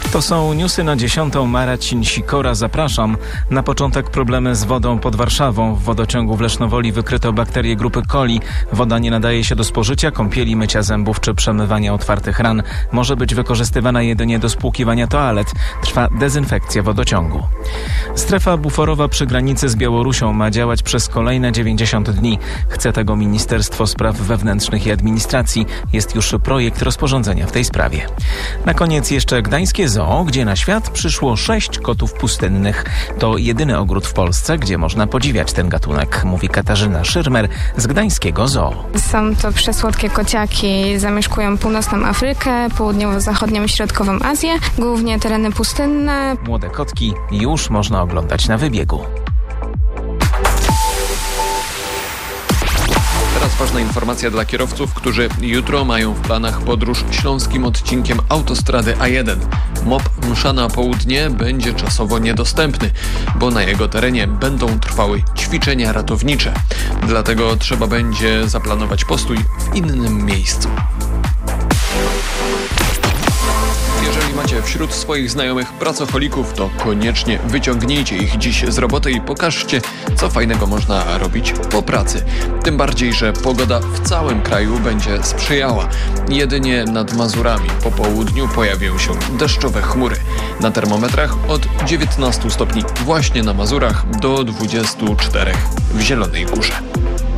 To są newsy na 10. Marcin Sikora, zapraszam. Na początek problemy z wodą pod Warszawą. W wodociągu w Lesznowoli wykryto bakterie grupy coli. Woda nie nadaje się do spożycia, kąpieli, mycia zębów czy przemywania otwartych ran. Może być wykorzystywana jedynie do spłukiwania toalet. Trwa dezynfekcja wodociągu. Strefa buforowa przy granicy z Białorusią ma działać przez kolejne 90 dni. Chce tego Ministerstwo Spraw Wewnętrznych i Administracji. Jest już projekt rozporządzenia w tej sprawie. Na koniec jeszcze gdańskie zoo, gdzie na świat przyszło 6 kotów pustynnych. To jedyny ogród w Polsce, gdzie można podziwiać ten gatunek, mówi Katarzyna Szyrmer z gdańskiego zoo. Są to przesłodkie kociaki, zamieszkują północną Afrykę, południowo-zachodnią i środkową Azję, głównie tereny pustynne. Młode kotki już można oglądać na wybiegu. Teraz ważna informacja dla kierowców, którzy jutro mają w planach podróż śląskim odcinkiem autostrady A1. MOP Msza na Południe będzie czasowo niedostępny, bo na jego terenie będą trwały ćwiczenia ratownicze. Dlatego trzeba będzie zaplanować postój w innym miejscu. Jeżeli macie wśród swoich znajomych pracocholików, to koniecznie wyciągnijcie ich dziś z roboty i pokażcie, co fajnego można robić po pracy. Tym bardziej, że pogoda w całym kraju będzie sprzyjała. Jedynie nad Mazurami po południu pojawią się deszczowe chmury. Na termometrach od 19 stopni właśnie na Mazurach do 24 w Zielonej Górze.